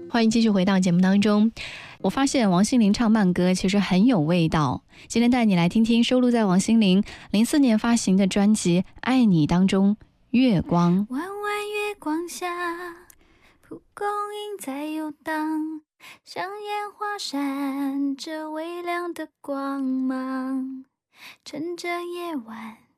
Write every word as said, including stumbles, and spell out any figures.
欢迎继续回到节目当中。我发现王心凌唱慢歌其实很有味道，今天带你来听听收录在王心凌零四年发行的专辑《爱你》当中月光。 弯弯月光下，蒲公英在游荡，像烟花闪着微亮的光芒，趁着夜晚